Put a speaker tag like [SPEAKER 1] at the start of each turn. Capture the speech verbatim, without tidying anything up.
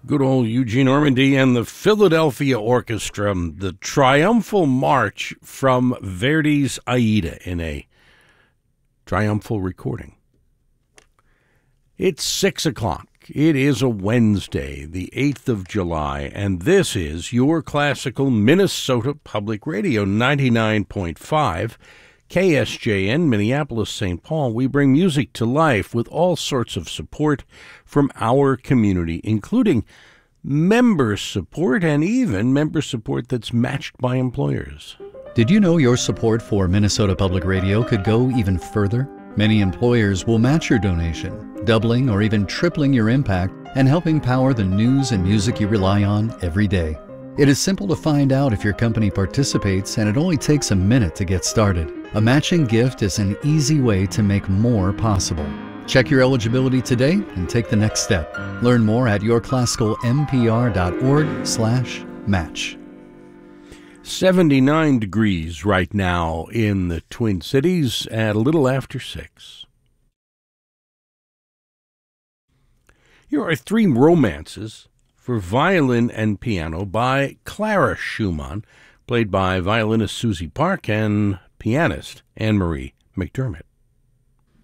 [SPEAKER 1] Good old Eugene Ormandy and the Philadelphia Orchestra, the triumphal march from Verdi's Aida in a triumphal recording. It's six o'clock. It is a Wednesday, the eighth of July, and this is your classical Minnesota Public Radio, ninety-nine point five, K S J N, Minneapolis, Saint Paul. We bring music to life with all sorts of support from our community, including member support and even member support that's matched by employers.
[SPEAKER 2] Did you know your support for Minnesota Public Radio could go even further? Many employers will match your donation, doubling or even tripling your impact and helping power the news and music you rely on every day. It is simple to find out if your company participates, and it only takes a minute to get started. A matching gift is an easy way to make more possible. Check your eligibility today and take the next step. Learn more at yourclassicalmpr.org slash match.
[SPEAKER 1] seventy-nine degrees right now in the Twin Cities at a little after six. Here are three romances for violin and piano by Clara Schumann, played by violinist Susie Park and pianist Anne-Marie McDermott.